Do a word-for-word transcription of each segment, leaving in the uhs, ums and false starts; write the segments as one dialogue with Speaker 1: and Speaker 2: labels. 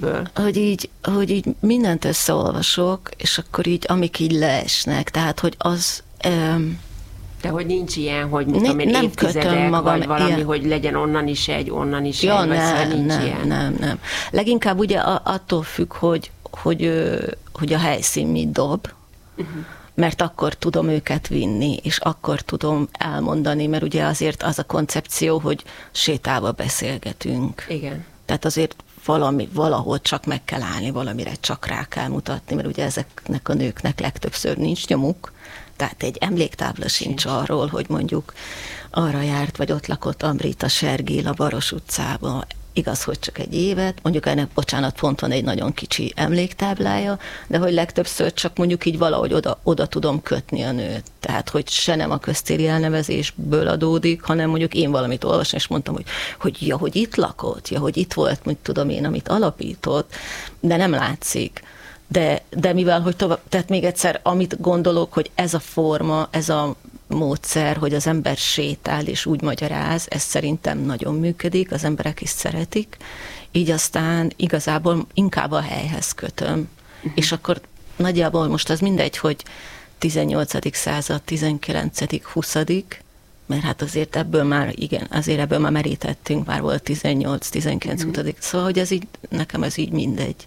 Speaker 1: könyvből?
Speaker 2: Hogy így, hogy így mindent összeolvasok, és akkor így, amik így leesnek, tehát, hogy az... Um,
Speaker 1: De hogy nincs ilyen, hogy
Speaker 2: ne,
Speaker 1: tudom én,
Speaker 2: nem
Speaker 1: évtizedek,
Speaker 2: kötöm magam
Speaker 1: vagy valami,
Speaker 2: ilyen.
Speaker 1: Hogy legyen onnan is egy, onnan is
Speaker 2: ja,
Speaker 1: egy, vagy
Speaker 2: nem,
Speaker 1: szóval nincs
Speaker 2: nem,
Speaker 1: ilyen.
Speaker 2: nem, nem. Leginkább ugye attól függ, hogy, hogy, hogy a helyszín mit dob, uh-huh. mert akkor tudom őket vinni, és akkor tudom elmondani, mert ugye azért az a koncepció, hogy sétálva beszélgetünk.
Speaker 1: Igen.
Speaker 2: Tehát azért valami, valahol csak meg kell állni, valamire csak rá kell mutatni, mert ugye ezeknek a nőknek legtöbbször nincs nyomuk, tehát egy emléktábla sincs, sincs arról, hogy mondjuk arra járt, vagy ott lakott Amrita Sergél a Baros utcában. Igaz, hogy csak egy évet, mondjuk ennek, bocsánat, pont van egy nagyon kicsi emléktáblája, de hogy legtöbbször csak mondjuk így valahogy oda, oda tudom kötni a nőt. Tehát, hogy se nem a köztéri elnevezésből adódik, hanem mondjuk én valamit olvasni, és mondtam, hogy, hogy ja, hogy itt lakott, ja, hogy itt volt, mit tudom én, amit alapított, de nem látszik. De, de mivel, hogy tovább, tehát még egyszer, amit gondolok, hogy ez a forma, ez a módszer, hogy az ember sétál és úgy magyaráz, ez szerintem nagyon működik, az emberek is szeretik, így aztán igazából inkább a helyhez kötöm. Uh-huh. És akkor nagyjából most az mindegy, hogy tizennyolcadik század, tizenkilencedik, huszadik, mert hát azért ebből már, igen, azért ebből már merítettünk, már volt tizennyolc, tizenkilenc, uh-huh. huszadik, szóval, hogy ez így, nekem ez így mindegy.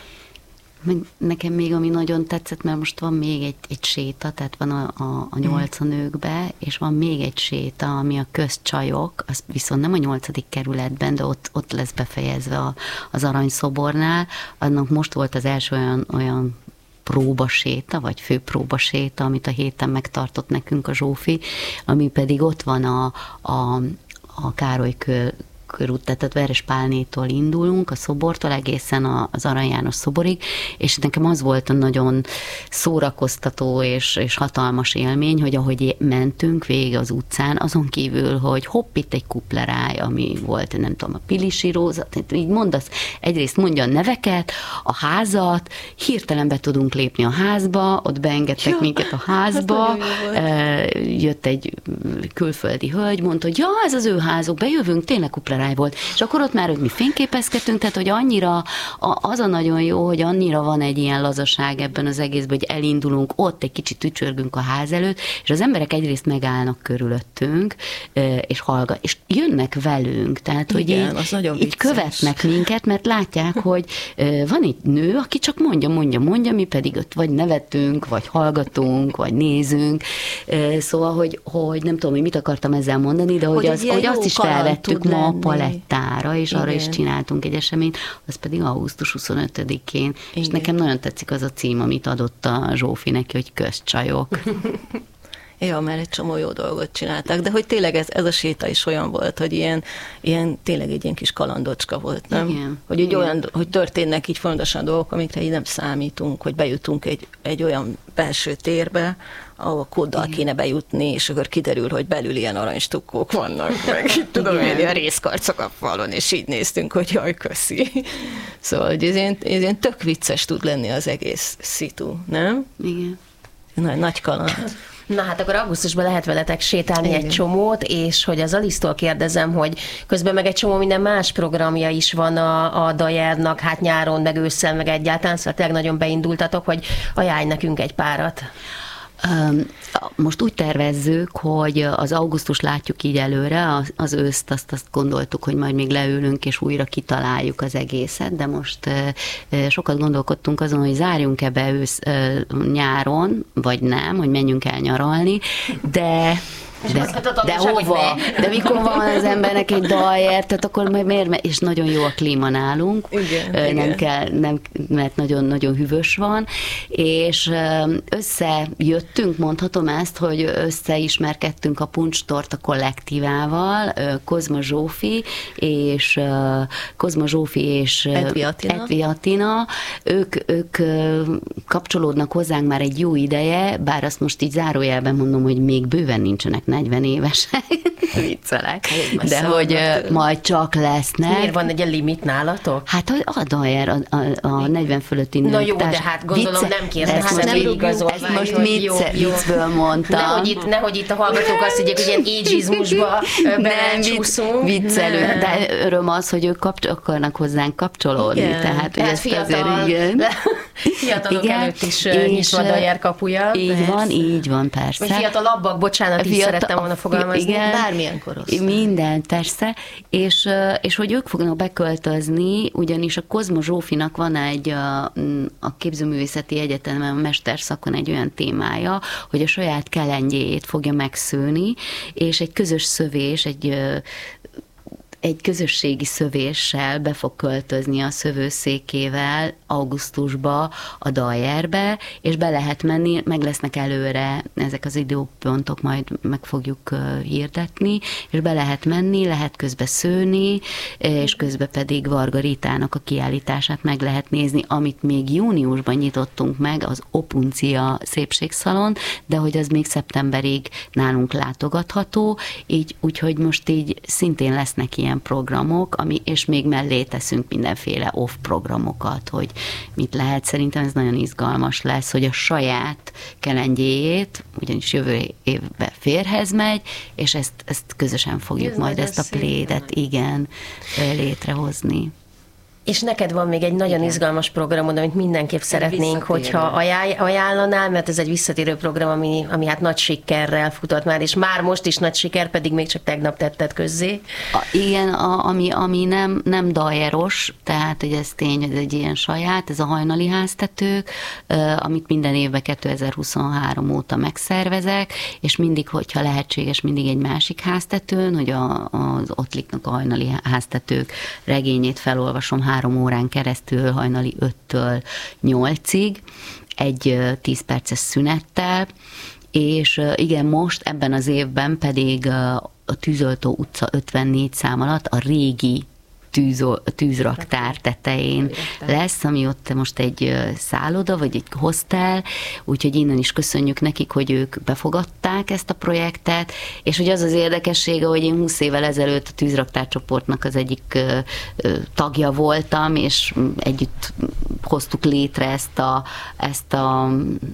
Speaker 3: Nekem még ami nagyon tetszett, mert most van még egy, egy séta, tehát van a, a, a nyolca nőkbe, és van még egy séta, ami a közcsajok, az viszont nem a nyolcadik kerületben, de ott, ott lesz befejezve a, az Aranyszobornál. Annak most volt az első olyan, olyan próbaséta, vagy főpróbaséta, amit a héten megtartott nekünk a Zsófi, ami pedig ott van a, a, a Károly kör, körút, tehát a Verespálnétól indulunk, a szobortól egészen az Arany János szoborig, és nekem az volt a nagyon szórakoztató és, és hatalmas élmény, hogy ahogy mentünk végig az utcán, azon kívül, hogy hopp, itt egy kupleráj, ami volt, nem tudom, a Pilisi Róza, így mondasz, egyrészt mondja a neveket, a házat, hirtelen be tudunk lépni a házba, ott beengedtek minket a házba, jött egy külföldi hölgy, mondta, hogy ja, ez az ő házuk, bejövünk, tényleg kupleráj volt. És akkor ott már hogy mi fényképezkedtünk, tehát hogy annyira, az a nagyon jó, hogy annyira van egy ilyen lazaság ebben az egészben, hogy elindulunk, ott egy kicsit tücsörgünk a ház előtt, és az emberek egyrészt megállnak körülöttünk, és hallgat, és jönnek velünk, tehát hogy
Speaker 2: igen,
Speaker 3: így, így követnek minket, mert látják, hogy van egy nő, aki csak mondja, mondja, mondja, mi pedig ott vagy nevetünk, vagy hallgatunk, vagy nézünk, szóval, hogy, hogy nem tudom, hogy mit akartam ezzel mondani, de hogy, hogy, az, hogy azt is felvettük ma a palettára, és igen. arra is csináltunk egy eseményt, az pedig augusztus huszonötödikén, igen. és nekem nagyon tetszik az a cím, amit adott a Zsófi neki, hogy közcsajok.
Speaker 2: Ja, mert egy csomó jó dolgot csináltak, de hogy tényleg ez, ez a séta is olyan volt, hogy ilyen, ilyen tényleg egy ilyen kis kalandocska volt, nem?
Speaker 3: Igen.
Speaker 2: Hogy így olyan, hogy történnek így fontosan dolgok, amikre így nem számítunk, hogy bejutunk egy, egy olyan belső térbe, ahol kóddal igen. kéne bejutni, és akkor kiderül, hogy belül ilyen aranystukkók vannak, meg itt tudom én, ilyen részkarcok a falon, és így néztünk, hogy jaj, köszi. Szóval, hogy ez ilyen, ez ilyen tök vicces tud lenni az egész szitu, nem?
Speaker 3: Igen.
Speaker 2: Nagy, nagy kaland.
Speaker 4: Na hát akkor augusztusban lehet veletek sétálni
Speaker 2: igen.
Speaker 4: egy csomót, és hogy az Alisztól kérdezem, hogy közben meg egy csomó minden más programja is van a, a Dajernak, hát nyáron, meg ősszel, meg egyáltalán, szóval tényleg nagyon beindultatok, hogy ajánlj nekünk egy párat.
Speaker 3: Most úgy tervezzük, hogy az augusztus látjuk így előre, az őszt azt, azt gondoltuk, hogy majd még leülünk és újra kitaláljuk az egészet, de most sokat gondolkodtunk azon, hogy zárjunk-e be ősz, nyáron, vagy nem, hogy menjünk el nyaralni, de... De, de hova? De mikor van az embernek egy Dajer, tehát akkor miért? És nagyon jó a klíma nálunk,
Speaker 2: igen,
Speaker 3: nem
Speaker 2: igen.
Speaker 3: kell, nem, mert nagyon-nagyon hűvös van, és összejöttünk, mondhatom ezt, hogy összeismerkedtünk a Puncstorta kollektívával, Kozma Zsófi, és Kozma Zsófi és
Speaker 2: Edvi Attina.
Speaker 3: Edvi Attina. Ők, ők kapcsolódnak hozzánk már egy jó ideje, bár azt most így zárójelben mondom, hogy még bőven nincsenek negyven évesek, viccelek, de hogy majd csak lesznek.
Speaker 4: Miért van egy ilyen limit nálatok?
Speaker 3: Hát hogy a Dajer, a, a, a negyven fölötti nők.
Speaker 4: Na jó, de hát gondolom
Speaker 3: vicce,
Speaker 4: nem kérdeztem,
Speaker 3: nem
Speaker 4: igazolvány.
Speaker 3: Ezt most vicce, viccből mondtam.
Speaker 4: Nehogy itt, nehogy itt a hallgatók azt higgyék, hogy ilyen ageizmusba belecsúszunk.
Speaker 3: Viccelő, de öröm az, hogy ők kapcs- akarnak hozzánk kapcsolódni.
Speaker 4: Igen.
Speaker 3: Tehát,
Speaker 4: Tehát
Speaker 3: ezt
Speaker 4: fiatal,
Speaker 3: azért, igen.
Speaker 4: fiatalok
Speaker 3: igen,
Speaker 4: előtt is
Speaker 3: és,
Speaker 4: nyitva a Dajer kapuja.
Speaker 3: Így
Speaker 4: persze.
Speaker 3: van, így van, persze.
Speaker 4: Vagy fiatalabbak, bocsánat, így
Speaker 3: Fiatal,
Speaker 4: szerettem volna fogalmazni.
Speaker 3: Igen,
Speaker 2: bármilyen korosztály.
Speaker 3: Minden, persze. És, és hogy ők fognak beköltözni, ugyanis a Kozma Zsófinak van egy a, a Képzőművészeti Egyetemen, a mesterszakon egy olyan témája, hogy a saját kelendjéjét fogja megszőni, és egy közös szövés, egy egy közösségi szövéssel be fog költözni a szövőszékével augusztusba a Dajerbe, és be lehet menni, meg lesznek előre ezek az időpontok, majd meg fogjuk hirdetni, és be lehet menni, lehet közbe szőni, és közben pedig Varga Ritának a kiállítását meg lehet nézni, amit még júniusban nyitottunk meg, az Opuncia szépségszalon, de hogy az még szeptemberig nálunk látogatható, így, úgyhogy most így szintén lesznek ilyen programok, ami, és még mellé teszünk mindenféle off programokat, hogy mit lehet. Szerintem ez nagyon izgalmas lesz, hogy a saját kelendjéjét, ugyanis jövő évben férhez megy, és ezt, ezt közösen fogjuk ez majd ezt a plédet, igen, létrehozni.
Speaker 4: És neked van még egy nagyon igen. izgalmas programod, amit mindenképp szeretnénk, hogyha ajánl, ajánlanál, mert ez egy visszatérő program, ami, ami hát nagy sikerrel futott már, és már most is nagy siker, pedig még csak tegnap tetted közzé.
Speaker 3: A, igen, a, ami, ami nem, nem dajeros, tehát hogy ez tény, ez egy ilyen saját, ez a hajnali háztetők, amit minden évben kétezer-huszonhárom óta megszervezek, és mindig, hogyha lehetséges, mindig egy másik háztetőn, hogy a, az Ottliknak a hajnali háztetők regényét felolvasom három órán keresztül, hajnali öttől nyolcig, egy tíz perces szünettel, és igen, most ebben az évben pedig a Tűzoltó utca ötvennégy szám alatt a régi tűz, tűzraktár tetején lesz, ami ott most egy szálloda, vagy egy hostel, úgyhogy innen is köszönjük nekik, hogy ők befogadták ezt a projektet, és hogy az az érdekessége, hogy én húsz évvel ezelőtt a tűzraktárcsoportnak az egyik tagja voltam, és együtt hoztuk létre ezt a, ezt a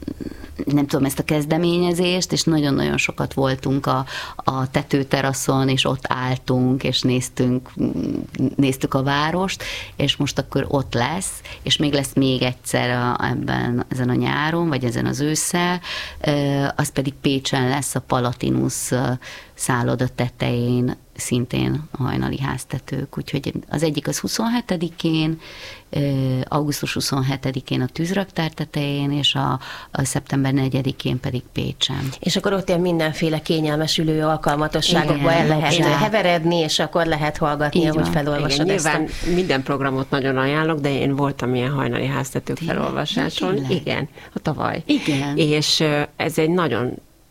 Speaker 3: nem tudom, ezt a kezdeményezést, és nagyon-nagyon sokat voltunk a, a tetőteraszon, és ott álltunk, és néztünk, néztük a várost, és most akkor ott lesz, és még lesz még egyszer a, ebben, ezen a nyáron, vagy ezen az ősszel, az pedig Pécsen lesz a Palatinus szálloda tetején, szintén a hajnali háztetők, úgyhogy az egyik az huszonhetedikén, augusztus huszonhetedikén a tűzraktár tetején, és a, a szeptember negyedikén pedig Pécsen.
Speaker 4: És akkor ott ilyen mindenféle kényelmes ülő alkalmatosságokba el lehet zsár. heveredni, és akkor lehet hallgatni,
Speaker 2: így
Speaker 4: ahogy felolvasod.
Speaker 1: Igen,
Speaker 4: ezt
Speaker 1: nyilván
Speaker 4: a...
Speaker 1: minden programot nagyon ajánlok, de én voltam ilyen hajnali háztetők
Speaker 3: Tényleg?
Speaker 1: felolvasáson.
Speaker 3: Tényleg?
Speaker 1: Igen, a tavaly.
Speaker 3: Igen.
Speaker 1: És ez egy nagyon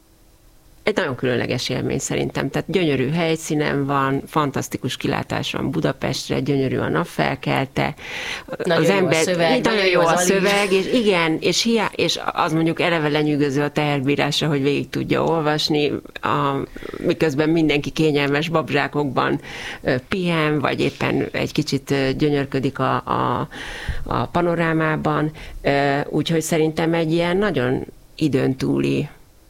Speaker 1: Egy nagyon különleges élmény szerintem. Tehát gyönyörű helyszínen van, fantasztikus kilátás van Budapestre, gyönyörű a napfelkelte.
Speaker 4: Nagyon
Speaker 1: az
Speaker 4: jó
Speaker 1: ember,
Speaker 4: a szöveg.
Speaker 1: Nagyon jó
Speaker 4: az
Speaker 1: a
Speaker 4: alív.
Speaker 1: szöveg, és igen, és, hiá, és az mondjuk eleve lenyűgöző a teherbírásra, hogy végig tudja olvasni, a, miközben mindenki kényelmes babzsákokban pihen, vagy éppen egy kicsit gyönyörködik a, a, a panorámában. Úgyhogy szerintem egy ilyen nagyon időn túli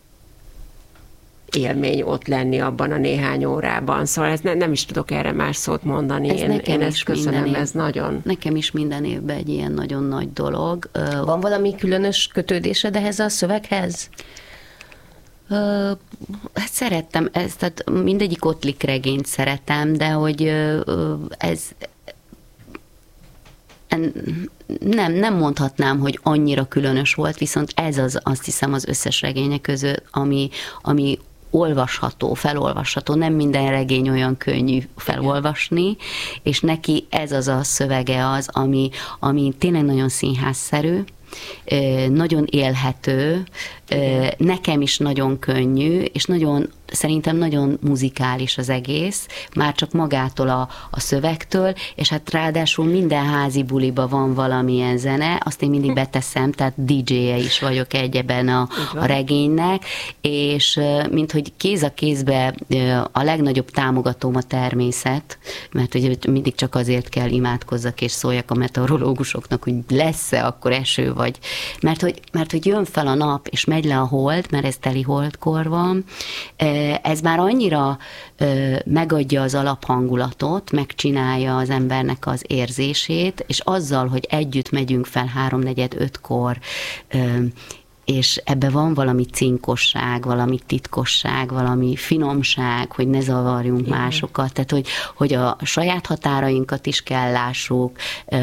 Speaker 1: élmény ott lenni abban a néhány órában. Szóval ez ne, nem is tudok erre más szót mondani.
Speaker 3: Ez
Speaker 1: én én ezt köszönöm, ez nagyon...
Speaker 3: Nekem is minden évben egy ilyen nagyon nagy dolog.
Speaker 4: Van valami különös kötődésed ehhez a szöveghez?
Speaker 3: Uh, hát szerettem ezt, tehát mindegyik Ottlik regényt szeretem, de hogy uh, ez nem, nem mondhatnám, hogy annyira különös volt, viszont ez az, azt hiszem, az összes regények között, ami, ami olvasható, felolvasható, nem minden regény olyan könnyű felolvasni, és neki ez az a szövege az, ami, ami tényleg nagyon színházszerű, nagyon élhető, nekem is nagyon könnyű, és nagyon szerintem nagyon muzikális az egész, már csak magától a, a szövegtől, és hát ráadásul minden házi buliba van valamilyen zene, azt én mindig beteszem, tehát dé dzsé-je is vagyok egyeben a, a regénynek, és mint hogy kéz a kézbe a legnagyobb támogatóm a természet, mert ugye mindig csak azért kell imádkozzak és szóljak a meteorológusoknak, hogy lesz-e akkor eső, vagy mert hogy, mert hogy jön fel a nap, és megy le a hold, mert ez teli holdkor van, ez már annyira megadja az alaphangulatot, megcsinálja az embernek az érzését, és azzal, hogy együtt megyünk fel háromnegyed ötkor, és ebbe van valami cinkosság, valami titkosság, valami finomság, hogy ne zavarjunk Igen. másokat, tehát hogy, hogy a saját határainkat is kell lássuk,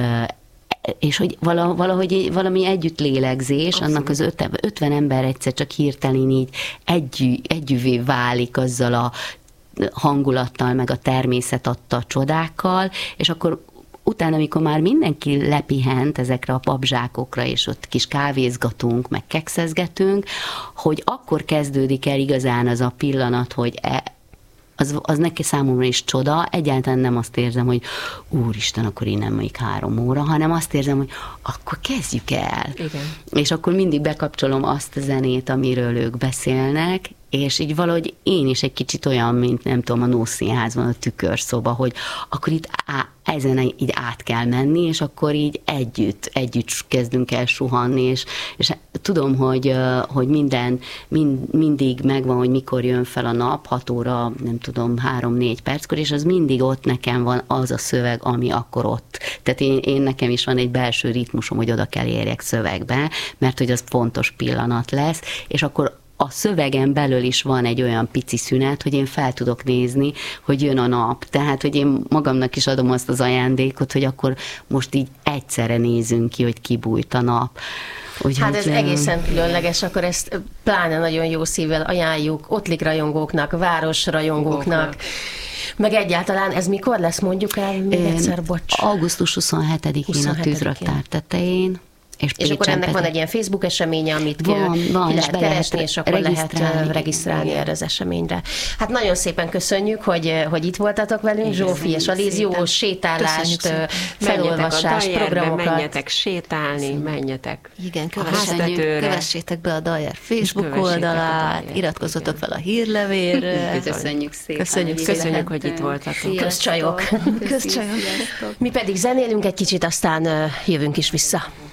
Speaker 3: és hogy valahogy valami együtt lélegzés, Abszolút. Annak az ötven ember egyszer csak hirtelen így együ, együvé válik azzal a hangulattal, meg a természet adta csodákkal, és akkor utána, amikor már mindenki lepihent ezekre a papzsákokra, és ott kis kávézgatunk, meg kekszezgetünk, hogy akkor kezdődik el igazán az a pillanat, hogy e, az, az neki számomra is csoda, egyáltalán nem azt érzem, hogy úristen, akkor innen még három óra, hanem azt érzem, hogy akkor kezdjük el. Igen. És akkor mindig bekapcsolom azt a zenét, amiről ők beszélnek, és így valahogy én is egy kicsit olyan, mint nem tudom, a Nószínházban a tükörszoba, hogy akkor itt á, ezen így át kell menni, és akkor így együtt, együtt kezdünk el suhanni, és, és tudom, hogy, hogy minden, mind, mindig megvan, hogy mikor jön fel a nap, hat óra, nem tudom, három-négy perckor, és az mindig ott nekem van az a szöveg, ami akkor ott. Tehát én, én nekem is van egy belső ritmusom, hogy oda kell érjek szövegbe, mert hogy az fontos pillanat lesz, és akkor a szövegen belül is van egy olyan pici szünet, hogy én fel tudok nézni, hogy jön a nap. Tehát, hogy én magamnak is adom azt az ajándékot, hogy akkor most így egyszerre nézünk ki, hogy kibújt a nap. Úgyhogy,
Speaker 4: hát ez egészen különleges, akkor ezt pláne nagyon jó szívvel ajánljuk Ottlik rajongóknak, városrajongóknak, meg egyáltalán ez mikor lesz, mondjuk el még egyszer, bocs.
Speaker 3: augusztus huszonhetedikén a Tűzraktár tetején. És,
Speaker 4: és akkor ennek van egy ilyen Facebook eseménye, amit van, ki, van, ki lehet keresni, és akkor lehet regisztrálni erre az eseményre. Hát nagyon szépen köszönjük, hogy, hogy itt voltatok velünk, igen, Zsófi és Alíz, jó sétálást, felolvasást, programokat.
Speaker 1: Menjetek sétálni, menjetek.
Speaker 2: Igen, kövessétek, kövessétek be a Dajer Facebook oldalát, iratkozzatok fel a hírlevélre.
Speaker 3: Köszönjük szépen.
Speaker 1: Köszönjük, köszönjük, hogy itt voltatok.
Speaker 4: Közcsajok. Közcsajok. Mi pedig zenélünk egy kicsit, aztán jövünk is vissza.